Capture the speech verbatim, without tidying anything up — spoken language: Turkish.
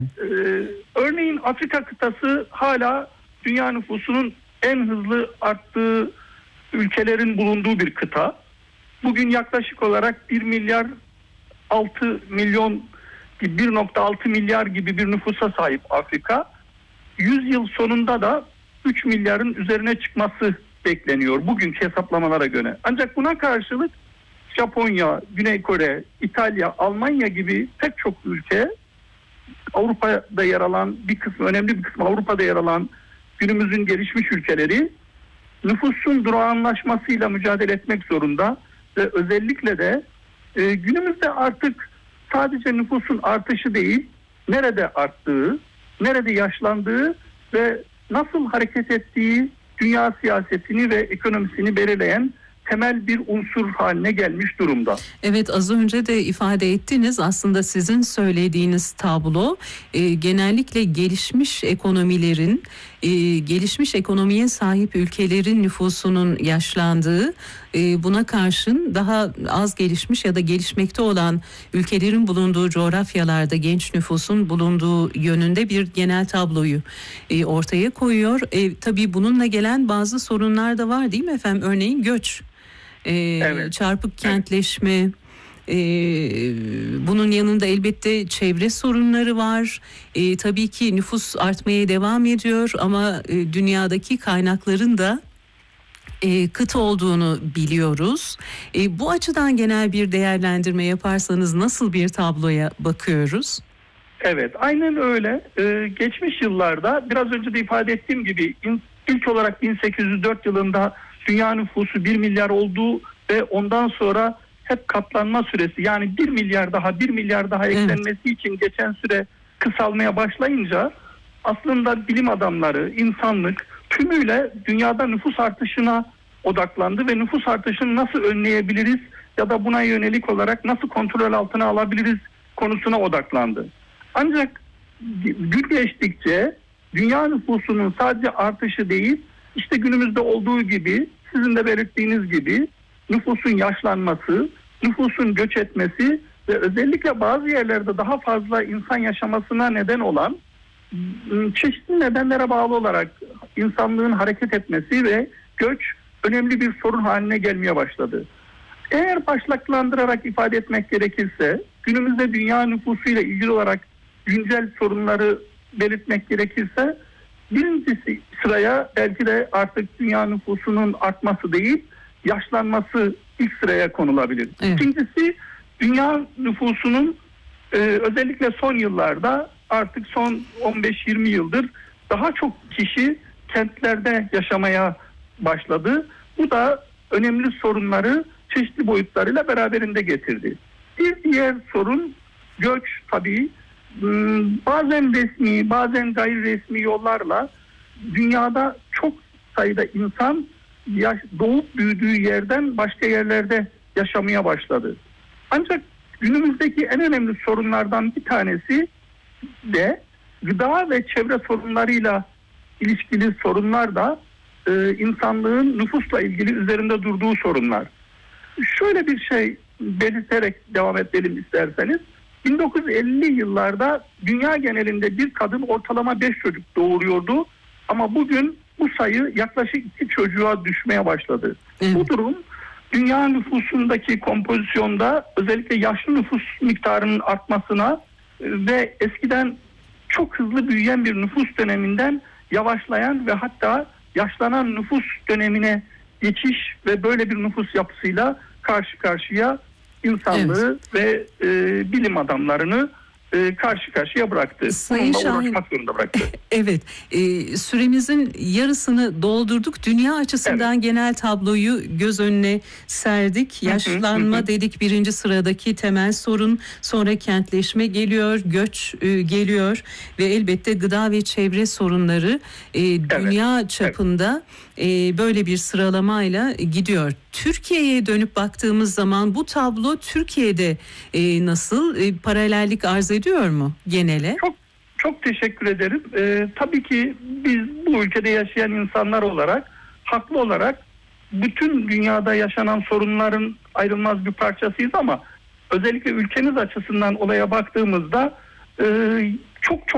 Ee, örneğin Afrika kıtası hala dünya nüfusunun en hızlı arttığı ülkelerin bulunduğu bir kıta. Bugün yaklaşık olarak bir milyar altı milyon, bir nokta altı milyar gibi bir nüfusa sahip Afrika. yüz yıl sonunda da üç milyarın üzerine çıkması bekleniyor bugünkü hesaplamalara göre. Ancak buna karşılık Japonya, Güney Kore, İtalya, Almanya gibi pek çok ülke, Avrupa'da yer alan bir kısmı, önemli bir kısmı Avrupa'da yer alan günümüzün gelişmiş ülkeleri nüfusun durağanlaşmasıyla mücadele etmek zorunda ve özellikle de e, günümüzde artık sadece nüfusun artışı değil, nerede arttığı, nerede yaşlandığı ve nasıl hareket ettiği dünya siyasetini ve ekonomisini belirleyen temel bir unsur haline gelmiş durumda. Evet, az önce de ifade ettiniz. Aslında sizin söylediğiniz tablo e, genellikle gelişmiş ekonomilerin, e, gelişmiş ekonomiye sahip ülkelerin nüfusunun yaşlandığı, e, buna karşın daha az gelişmiş ya da gelişmekte olan ülkelerin bulunduğu coğrafyalarda genç nüfusun bulunduğu yönünde bir genel tabloyu e, ortaya koyuyor. E, tabii bununla gelen bazı sorunlar da var, değil mi efendim? Örneğin göç. Ee, evet. Çarpık kentleşme, evet. ee, bunun yanında elbette çevre sorunları var. Ee, tabii ki nüfus artmaya devam ediyor ama e, dünyadaki kaynakların da e, kıt olduğunu biliyoruz. E, bu açıdan genel bir değerlendirme yaparsanız nasıl bir tabloya bakıyoruz? Evet, aynen öyle. Ee, geçmiş yıllarda biraz önce de ifade ettiğim gibi ilk olarak bin sekiz yüz dört yılında dünya nüfusu bir milyar olduğu ve ondan sonra hep katlanma süresi, yani bir milyar daha bir milyar daha eklenmesi evet. için geçen süre kısalmaya başlayınca aslında bilim adamları, insanlık tümüyle dünyada nüfus artışına odaklandı ve nüfus artışını nasıl önleyebiliriz ya da buna yönelik olarak nasıl kontrol altına alabiliriz konusuna odaklandı. Ancak gün geçtikçe dünya nüfusunun sadece artışı değil, İşte günümüzde olduğu gibi, sizin de belirttiğiniz gibi nüfusun yaşlanması, nüfusun göç etmesi ve özellikle bazı yerlerde daha fazla insan yaşamasına neden olan çeşitli nedenlere bağlı olarak insanlığın hareket etmesi ve göç önemli bir sorun haline gelmeye başladı. Eğer başlıklandırarak ifade etmek gerekirse, günümüzde dünya nüfusuyla ilgili olarak güncel sorunları belirtmek gerekirse, birincisi sıraya belki de artık dünya nüfusunun artması değil, yaşlanması ilk sıraya konulabilir. Evet. İkincisi dünya nüfusunun e, özellikle son yıllarda artık son on beş yirmi yıldır daha çok kişi kentlerde yaşamaya başladı. Bu da önemli sorunları çeşitli boyutlarıyla beraberinde getirdi. Bir diğer sorun göç tabii. Bazen resmi, bazen gayri resmi yollarla dünyada çok sayıda insan yaş, doğup büyüdüğü yerden başka yerlerde yaşamaya başladı. Ancak günümüzdeki en önemli sorunlardan bir tanesi de gıda ve çevre sorunlarıyla ilişkili sorunlar da e, insanlığın nüfusla ilgili üzerinde durduğu sorunlar. Şöyle bir şey belirterek devam edelim isterseniz. bin dokuz yüz elli yıllarda dünya genelinde bir kadın ortalama beş çocuk doğuruyordu. Ama bugün bu sayı yaklaşık iki çocuğa düşmeye başladı. Evet. Bu durum dünya nüfusundaki kompozisyonda özellikle yaşlı nüfus miktarının artmasına ve eskiden çok hızlı büyüyen bir nüfus döneminden yavaşlayan ve hatta yaşlanan nüfus dönemine geçiş ve böyle bir nüfus yapısıyla karşı karşıya insanlığı evet. ve e, bilim adamlarını e, karşı karşıya bıraktı. Sayın Bununla Şahin, uğraşmak zorunda bıraktı. Evet, e, süremizin yarısını doldurduk. Dünya açısından evet. genel tabloyu göz önüne serdik. Yaşlanma hı hı, dedik birinci sıradaki temel sorun. Sonra kentleşme geliyor, göç e, geliyor ve elbette gıda ve çevre sorunları e, evet. dünya çapında evet. e, böyle bir sıralamayla gidiyor. Türkiye'ye dönüp baktığımız zaman bu tablo Türkiye'de e, nasıl e, paralellik arz ediyor mu genele? Çok çok teşekkür ederim. Ee, tabii ki biz bu ülkede yaşayan insanlar olarak haklı olarak bütün dünyada yaşanan sorunların ayrılmaz bir parçasıyız ama özellikle ülkemiz açısından olaya baktığımızda e, çok çok